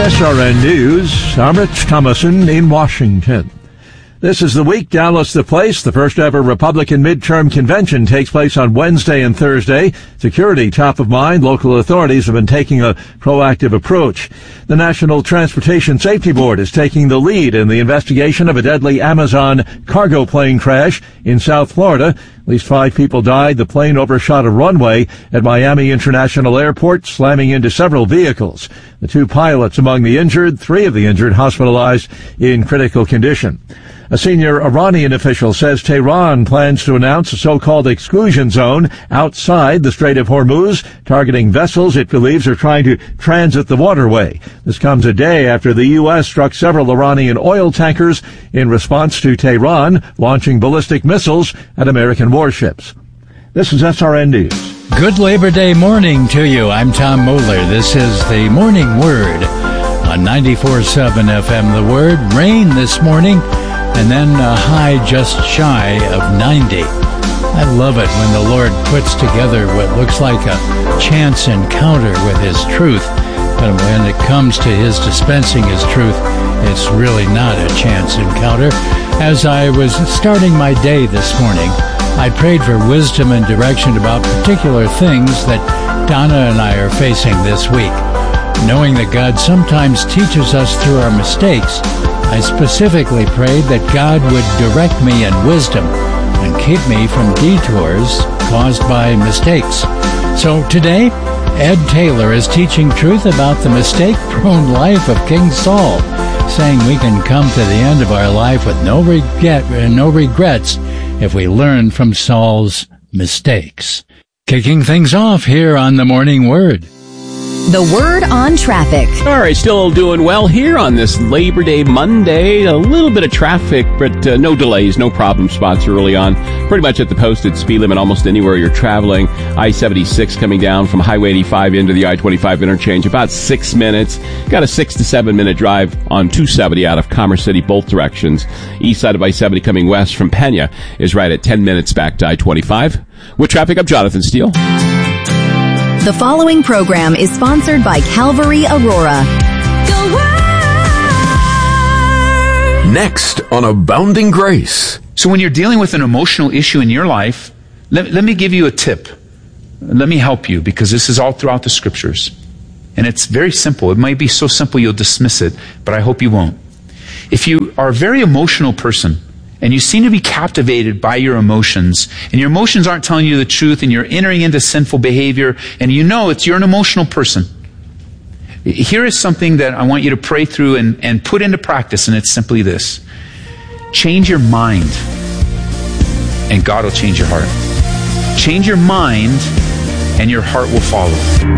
SRN News, I'm Rich Thomason in Washington. This is the week Dallas the place. The first ever Republican midterm convention takes place on Wednesday and Thursday. Security top of mind. Local authorities have been taking a proactive approach. The National Transportation Safety Board is taking the lead in the investigation of a deadly Amazon cargo plane crash in South Florida. At least 5 people died. The plane overshot a runway at Miami International Airport, slamming into several vehicles. The 2 pilots among the injured, 3 of the injured hospitalized in critical condition. A senior Iranian official says Tehran plans to announce a so-called exclusion zone outside the Strait of Hormuz, targeting vessels it believes are trying to transit the waterway. This comes a day after the U.S. struck several Iranian oil tankers in response to Tehran launching ballistic missiles at American warships. This is SRN News. Good Labor Day morning to you. I'm Tom Moeller. This is the Morning Word on 94.7 FM. The Word. Rain this morning, and then a high just shy of 90. I love it when the Lord puts together what looks like a chance encounter with His truth. But when it comes to His dispensing His truth, it's really not a chance encounter. As I was starting my day this morning, I prayed for wisdom and direction about particular things that Donna and I are facing this week. Knowing that God sometimes teaches us through our mistakes, I specifically prayed that God would direct me in wisdom and keep me from detours caused by mistakes. So today, Ed Taylor is teaching truth about the mistake-prone life of King Saul, saying we can come to the end of our life with no regrets if we learn from Saul's mistakes. Kicking things off here on the Morning Word. The Word on traffic. All right, still doing well here on this Labor Day Monday. A little bit of traffic, but no delays, no problem spots early on. Pretty much at the posted speed limit almost anywhere you're traveling. I-76 coming down from Highway 85 into the I-25 interchange, about 6 minutes. Got a 6 to 7 minute drive on 270 out of Commerce City, both directions. East side of I-70 coming west from Pena is right at 10 minutes back to I-25. With traffic, I'm Jonathan Steele. The following program is sponsored by Calvary Aurora. The Word. Next on Abounding Grace. So when you're dealing with an emotional issue in your life, let me give you a tip. Let me help you, because this is all throughout the Scriptures. And it's very simple. It might be so simple you'll dismiss it, but I hope you won't. If you are a very emotional person, and you seem to be captivated by your emotions, and your emotions aren't telling you the truth, and you're entering into sinful behavior, and you know you're an emotional person. Here is something that I want you to pray through and put into practice, and it's simply this. Change your mind, and God will change your heart. Change your mind, and your heart will follow.